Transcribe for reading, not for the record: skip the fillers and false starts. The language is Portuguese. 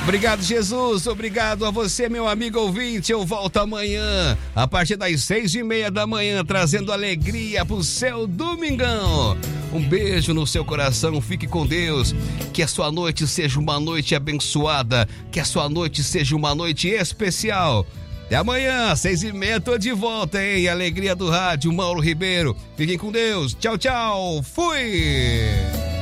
Obrigado, Jesus. Obrigado a você, meu amigo ouvinte. Eu volto amanhã, a partir das 6:30 da manhã, trazendo alegria pro seu domingão. Um beijo no seu coração. Fique com Deus. Que a sua noite seja uma noite abençoada. Que a sua noite seja uma noite especial. Até amanhã, 6:30, tô de volta, hein? Alegria do rádio, Mauro Ribeiro. Fiquem com Deus. Tchau, tchau. Fui!